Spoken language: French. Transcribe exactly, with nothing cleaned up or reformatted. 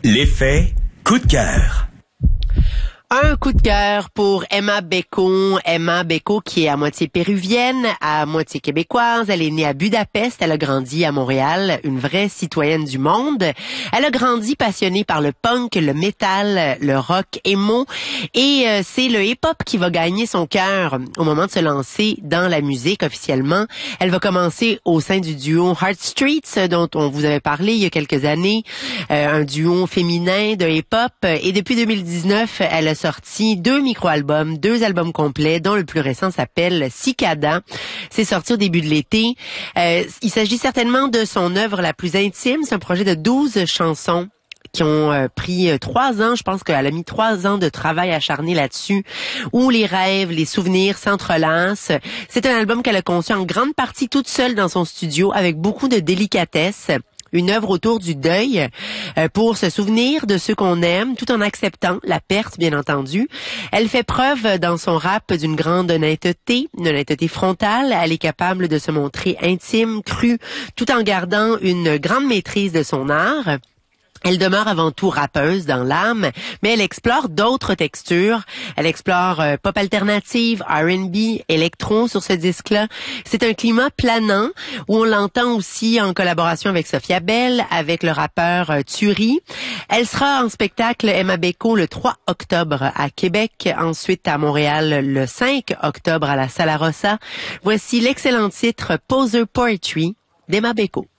L'effet coup de cœur. Un coup de cœur pour Emma Beko. Emma Beko qui est à moitié péruvienne, à moitié québécoise. Elle est née à Budapest, elle a grandi à Montréal, une vraie citoyenne du monde. Elle a grandi passionnée par le punk, le métal, le rock emo. Et euh, c'est le hip-hop qui va gagner son cœur au moment de se lancer dans la musique officiellement. Elle va commencer au sein du duo Heart Streets, dont on vous avait parlé il y a quelques années. Euh, un duo féminin de hip-hop. Et depuis deux mille dix-neuf, elle a sorti deux micro-albums, deux albums complets, dont le plus récent s'appelle Cicada. C'est sorti au début de l'été. Euh, il s'agit certainement de son œuvre la plus intime. C'est un projet de douze chansons qui ont euh, pris euh, trois ans. Je pense qu'elle a mis trois ans de travail acharné là-dessus, où les rêves, les souvenirs s'entrelacent. C'est un album qu'elle a conçu en grande partie toute seule dans son studio, avec beaucoup de délicatesse. Une œuvre autour du deuil euh, pour se souvenir de ceux qu'on aime, tout en acceptant la perte, bien entendu. Elle fait preuve dans son rap d'une grande honnêteté, une honnêteté frontale. Elle est capable de se montrer intime, crue, tout en gardant une grande maîtrise de son art. Elle demeure avant tout rappeuse dans l'âme, mais elle explore d'autres textures. Elle explore euh, pop alternative, R and B, électro sur ce disque-là. C'est un climat planant où on l'entend aussi en collaboration avec Sophia Bell, avec le rappeur euh, Turi. Elle sera en spectacle Emma Beko le trois octobre à Québec, ensuite à Montréal le cinq octobre à la Sala Rossa. Voici l'excellent titre Poser Poetry d'Emma Beko.